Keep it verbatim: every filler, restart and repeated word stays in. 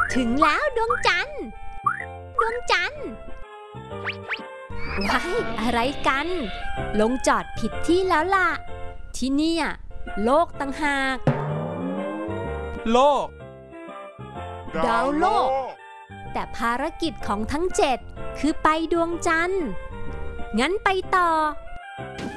ถึงแล้วดวงจันทร์ดวงจันทร์ว้ายอะไรกันลงจอดผิดที่แล้วล่ะที่เนี่ยโลกต่างหากโลกดาวโลกแต่ภารกิจของทั้งเจ็ดคือไปดวงจันทร์งั้นไปต่อ